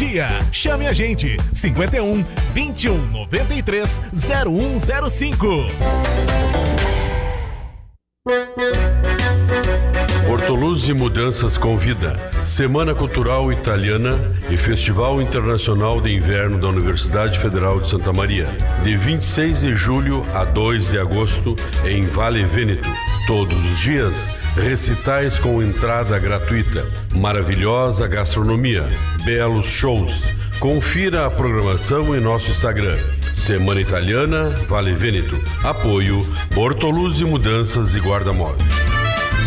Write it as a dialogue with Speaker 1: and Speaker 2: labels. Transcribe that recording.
Speaker 1: dia. Chame a gente, 51 21 93 0105.
Speaker 2: Bortoluzzi Mudanças convida Semana Cultural Italiana e Festival Internacional de Inverno da Universidade Federal de Santa Maria, de 26 de julho a 2 de agosto em Vale Vêneto. Todos os dias, recitais com entrada gratuita, maravilhosa gastronomia, belos shows. Confira a programação em nosso Instagram. Semana Italiana Vale Vêneto. Apoio Bortoluzzi Mudanças e Guarda-Modos.